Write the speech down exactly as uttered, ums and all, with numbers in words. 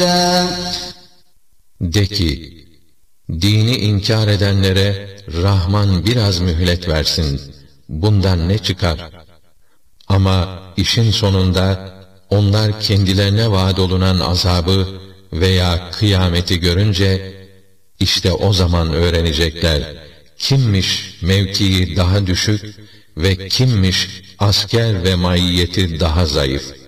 De ki, dini inkar edenlere Rahman biraz mühlet versin, bundan ne çıkar? Ama işin sonunda onlar kendilerine vaat olunan azabı veya kıyameti görünce, işte o zaman öğrenecekler, kimmiş mevkii daha düşük ve kimmiş asker ve maiyeti daha zayıf.